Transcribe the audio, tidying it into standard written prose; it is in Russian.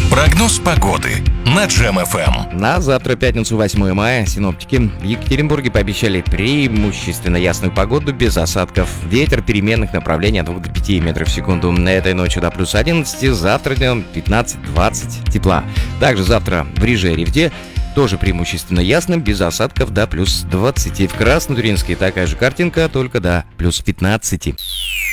Прогноз погоды на Джем ФМ. На завтра, пятницу, 8 мая, синоптики в Екатеринбурге пообещали преимущественно ясную погоду без осадков. Ветер переменных направлений от 2 до 5 метров в секунду. На этой ночью до плюс 11, завтра днем 15-20 тепла. Также завтра в Риже и Ревде тоже преимущественно ясным, без осадков до плюс 20. В Краснотурьинске такая же картинка, только до плюс 15.